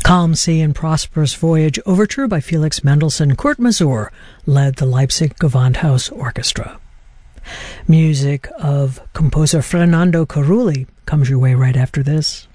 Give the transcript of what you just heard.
Calm Sea and Prosperous Voyage Overture by Felix Mendelssohn. Kurt Masur led the Leipzig Gewandhaus Orchestra. Music of composer Fernando Carulli comes your way right after this.